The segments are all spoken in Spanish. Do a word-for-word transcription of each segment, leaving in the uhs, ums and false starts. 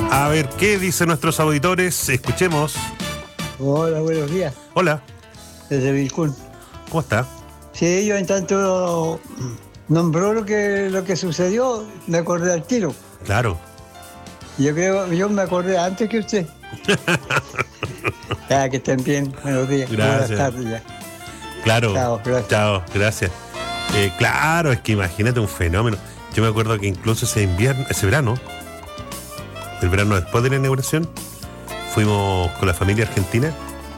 A ver, ¿qué dicen nuestros auditores? Escuchemos. Hola, buenos días. Hola. Desde Vilcún. ¿Cómo está? Sí, yo en tanto nombró lo que, lo que sucedió, me acordé al tiro. Claro. Yo creo, yo me acordé antes que usted. Ya, que estén bien. Buenos días. Gracias. Buenas tardes ya. Claro. Chao, gracias. Chao, gracias. Eh, claro, es que imagínate un fenómeno. Yo me acuerdo que incluso ese invierno, ese verano, el verano después de la inauguración, fuimos con la familia argentina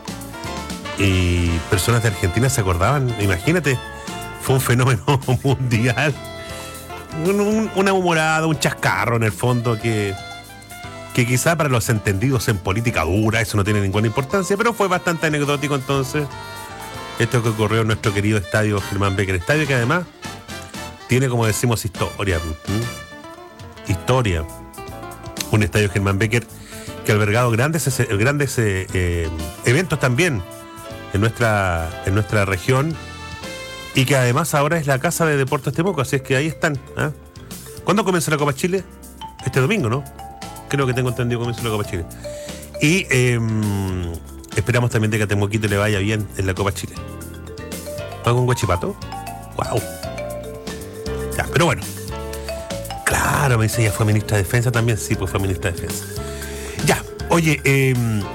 y personas de Argentina se acordaban. Imagínate, fue un fenómeno mundial. Un, un, una humorada, un chascarro en el fondo que, que quizá para los entendidos en política dura eso no tiene ninguna importancia, pero fue bastante anecdótico entonces esto que ocurrió en nuestro querido estadio Germán Becker, estadio que además tiene, como decimos, historia. ¿Mm? Historia. Un estadio Germán Becker que ha albergado grandes, grandes eh, eh, eventos también en nuestra, en nuestra región y que además ahora es la casa de Deportes Temuco, así es que ahí están. ¿eh? ¿Cuándo comienza la Copa Chile? Este domingo, ¿no? Creo que tengo entendido que comienza la Copa Chile. Y eh, esperamos también de que a Temuquito le vaya bien en la Copa Chile. ¿Va con Guachipato? ¡Wow! Ya, pero bueno. Claro, me dice, ella fue ministra de Defensa también. Sí, pues fue ministra de Defensa. Ya, oye, eh,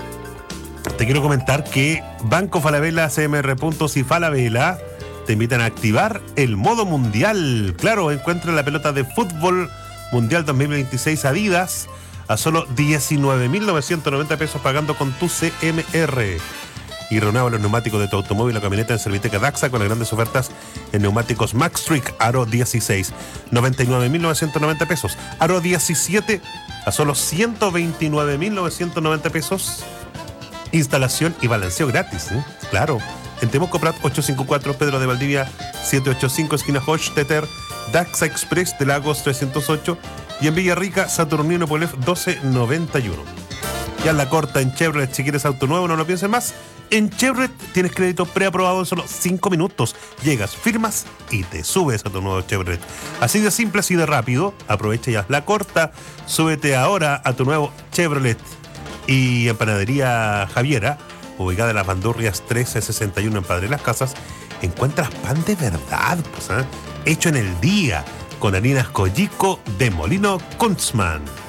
te quiero comentar que Banco Falabella, C M R Puntos y Falabella te invitan a activar el modo mundial. Claro, encuentra la pelota de fútbol mundial dos mil veintiséis Adidas a solo diecinueve mil novecientos noventa pesos pagando con tu C M R. Y renueva los neumáticos de tu automóvil o camioneta en Serviteca Daxa con las grandes ofertas en neumáticos Maxtrick Aro dieciséis, noventa y nueve mil novecientos noventa pesos. Aro diecisiete a solo ciento veintinueve mil novecientos noventa pesos. Instalación y balanceo gratis, ¿eh? Claro. En Temuco Prat ochocientos cincuenta y cuatro, Pedro de Valdivia setecientos ochenta y cinco, esquina Hochstetter, Daxa Express de Lagos trescientos ocho y en Villarrica, Saturnino Polef doce noventa y uno. Ya en la corta en Chevrolet, si quieres auto nuevo, no lo pienses más. En Chevrolet tienes crédito preaprobado en solo cinco minutos. Llegas, firmas y te subes a tu nuevo Chevrolet. Así de simple, así de rápido. Aprovecha ya la corta. Súbete ahora a tu nuevo Chevrolet. Y en Panadería Javiera, ubicada en las Bandurrias trece sesenta y uno en Padre Las Casas, encuentras pan de verdad, pues, ¿eh? hecho en el día, con harinas Collico de Molino Kunzman.